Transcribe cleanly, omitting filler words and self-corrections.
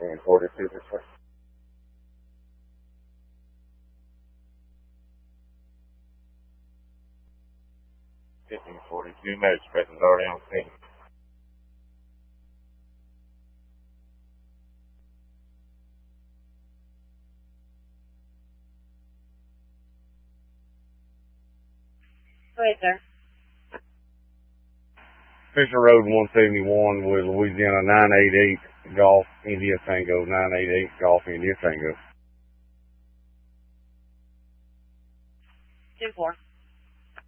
1542 this way. 1542, Med Express is already on scene. Go ahead, sir. Fisher Road 171 with Louisiana 988 Golf India Tango, 988 Golf India Tango. 2-4.